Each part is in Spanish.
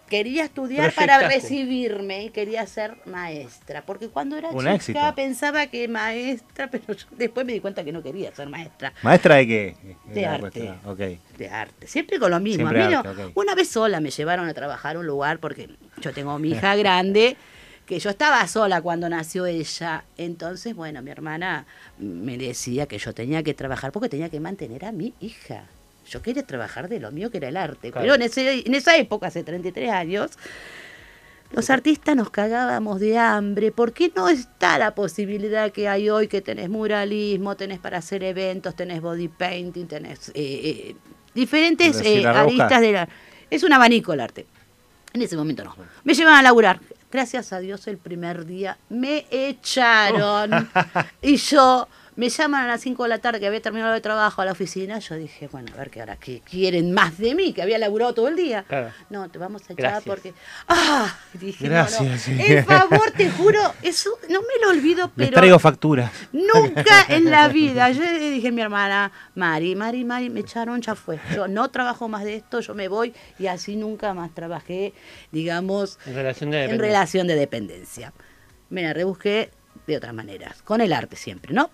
quería estudiar para recibirme y quería ser maestra, porque cuando era chica pensaba que maestra, pero yo después me di cuenta que no quería ser maestra. ¿Maestra de qué? De arte. Okay. De arte. Siempre con lo mismo. Siempre a mí arte, okay. Una vez sola me llevaron a trabajar a un lugar porque yo tengo mi hija grande, que yo estaba sola cuando nació ella. Entonces, bueno, mi hermana me decía que yo tenía que trabajar porque tenía que mantener a mi hija. Yo quería trabajar de lo mío, que era el arte. Claro. Pero en esa época, hace 33 años, los artistas nos cagábamos de hambre. ¿Por qué no está la posibilidad que hay hoy, que tenés muralismo, tenés para hacer eventos, tenés body painting, tenés diferentes aristas de la... Es un abanico el arte. En ese momento no. Me llevan a laburar. Gracias a Dios el primer día me echaron. Y yo... Me llaman a las 5 de la tarde, que había terminado el trabajo a la oficina. Yo dije, bueno, a ver que ahora que quieren más de mí, que había laburado todo el día. Claro. No, te vamos a echar porque... Dije, gracias. No. El favor, te juro, eso no me lo olvido, pero... Les traigo factura. Nunca en la vida. Yo le dije a mi hermana, Mari, me echaron, ya fue. Yo no trabajo más de esto, yo me voy. Y así nunca más trabajé, digamos, en relación de dependencia. Me la rebusqué de otras maneras, con el arte siempre, ¿no?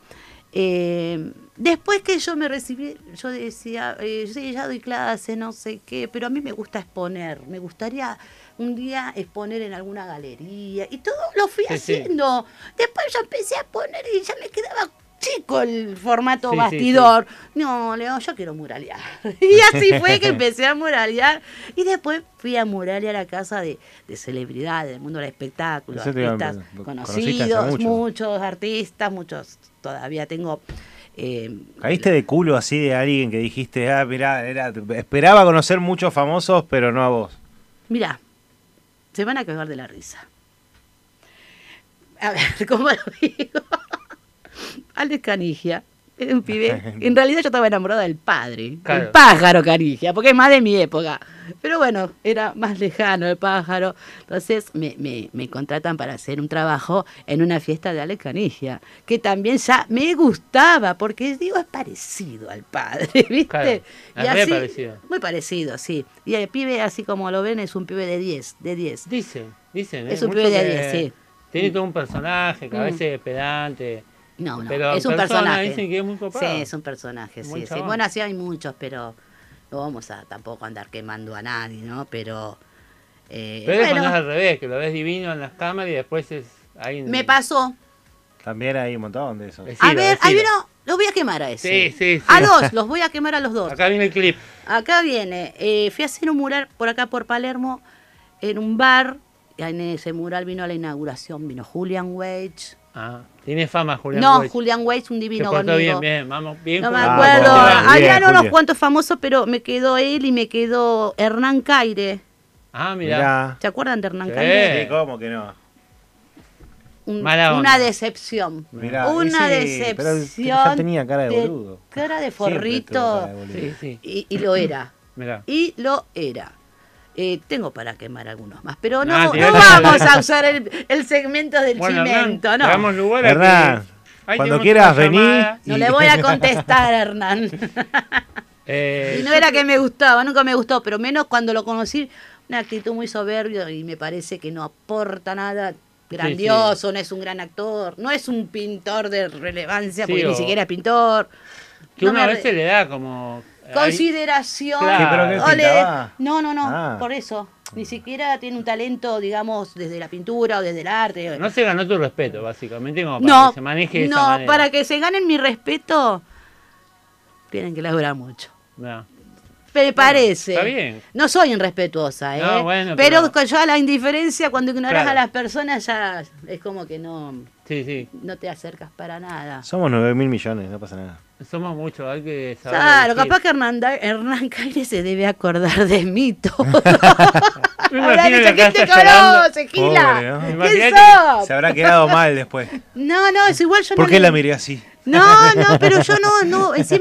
Después que yo me recibí, yo decía, sí, ya doy clase, no sé qué, pero a mí me gusta exponer, me gustaría un día exponer en alguna galería, y todo lo fui haciendo. Después yo empecé a poner y ya me quedaba chico el formato bastidor. No, Leo, yo quiero muralear. Y así fue que empecé a muralear, y después fui a muralear a casa de celebridades del mundo del espectáculo, artistas conocidos, muchos artistas, muchos todavía tengo. ¿Caíste de culo así de alguien que dijiste, mirá, esperaba conocer muchos famosos, pero no a vos? Mirá, se van a cagar de la risa. A ver, ¿cómo lo digo? Alex Canigia, es un pibe. En realidad yo estaba enamorada del padre, el pájaro Canigia, porque es más de mi época. Pero bueno, era más lejano el pájaro. Entonces me contratan para hacer un trabajo en una fiesta de Alex Canigia, que también ya me gustaba, porque digo, es parecido al padre, ¿viste? Claro, y así, parecido. Muy parecido, sí. Y el pibe, así como lo ven, es un pibe de 10. Dicen. Es un pibe de 10, sí. Tiene todo un personaje, que a veces es pedante. No, pero es un personaje. Dicen que es muy copado. Sí, es un personaje, sí. Bueno, así hay muchos, pero no vamos a tampoco andar quemando a nadie, ¿no? Pero cuando es al revés, que lo ves divino en las cámaras y después es... Me pasó. También hay un montón de eso. A ver, ahí vino, los voy a quemar a ese. Sí. A dos, los voy a quemar a los dos. Acá viene el clip. Acá viene. Fui a hacer un mural por acá, por Palermo, en un bar. En ese mural vino a la inauguración, vino Julian Wage. Tiene fama Julian Wage. No, Julian Wage, un divino conmigo. Vamos, bien. No me Julian. acuerdo. Habían unos cuantos famosos, pero me quedó él y me quedó Hernán Caire. Mirá. ¿Se acuerdan de Hernán Caire? Sí, ¿cómo que no? Una decepción. Mirá, una decepción. Pero ya tenía cara de boludo. Cara de forrito. Sí. Y lo era. Mirá. Y lo era. Tengo para quemar algunos más, pero no vamos a usar el segmento del chimento, no. Damos lugar Hernán, cuando quieras venir. No le voy a contestar a Hernán. Y no era que me gustaba, nunca me gustó, pero menos cuando lo conocí, una actitud muy soberbia y me parece que no aporta nada grandioso, no es un gran actor, no es un pintor de relevancia, porque ni siquiera es pintor. Que uno a veces le da como... consideración. Claro. No, por eso. Ni siquiera tiene un talento, digamos, desde la pintura o desde el arte. No se ganó tu respeto, básicamente, como para que se maneje de esa manera. No, para que se ganen mi respeto, tienen que laburar mucho. Me parece. Está bien. No soy irrespetuosa, No, bueno, pero yo a la indiferencia, cuando ignoras a las personas, ya es como que no te acercas para nada. Somos 9.000 millones, no pasa nada. Somos muchos, hay que saber. Claro, capaz que Hernán Caire se debe acordar de mí todo. Ahora dice, ¿quién te conoce, Gila? ¿Quién sos? Se habrá quedado mal después. No, es igual yo ¿Por qué la miré así? No, pero yo no, encima